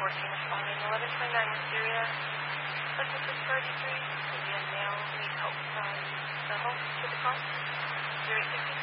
working responding 1129 Wisteria. Subject is 33. Maybe a male needs help from the home to the call. 0860.